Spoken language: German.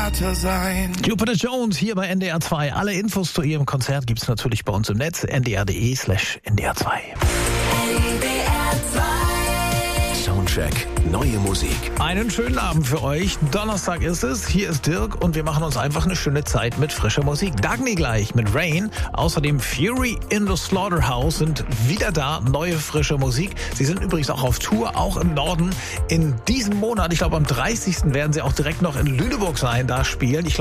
Vater sein. Jupiter Jones hier bei NDR 2. Alle Infos zu ihrem Konzert gibt's natürlich bei uns im Netz, ndr.de/ndr2. Soundcheck, neue Musik. Einen schönen Abend für euch. Donnerstag ist es. Hier ist Dirk und wir machen uns einfach eine schöne Zeit mit frischer Musik. Dagny gleich mit Rain. Außerdem Fury in the Slaughterhouse sind wieder da. Neue frische Musik. Sie sind übrigens auch auf Tour, auch im Norden. In diesem Monat, ich glaube am 30. werden sie auch direkt noch in Lüneburg sein, da spielen.